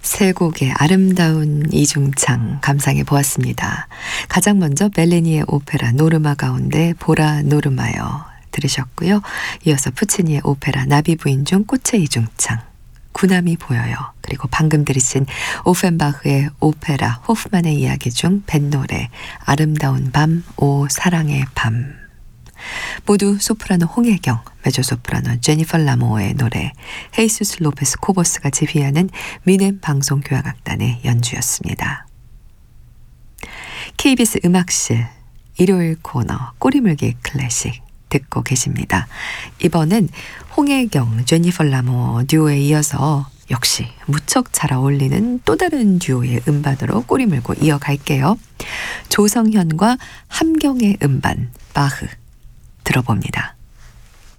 세 곡의 아름다운 이중창 감상해 보았습니다. 가장 먼저 벨리니의 오페라 노르마 가운데 보라 노르마여 들으셨고요. 이어서 푸치니의 오페라 나비 부인 중 꽃의 이중창 구남이 보여요. 그리고 방금 들으신 오펜바흐의 오페라 호프만의 이야기 중 뱃노래 아름다운 밤 오 사랑의 밤 모두 소프라노 홍혜경, 메조소프라노 제니퍼 라모어의 노래 헤이수스 로페스 코보스가 지휘하는 미넨 방송교향악단의 연주였습니다. KBS 음악실 일요일 코너 꼬리물기 클래식 듣고 계십니다. 이번엔 홍혜경, 제니퍼 라모어 듀오에 이어서 역시 무척 잘 어울리는 또 다른 듀오의 음반으로 꼬리물고 이어갈게요. 조성현과 함경의 음반 바흐 들어봅니다.